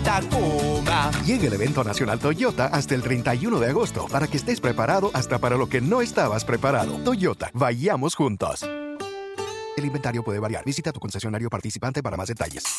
Tacoma. Llega el evento nacional Toyota hasta el 31 de agosto para que estés preparado hasta para lo que no estabas preparado. Toyota, vayamos juntos. El inventario puede variar. Visita tu concesionario participante para más detalles.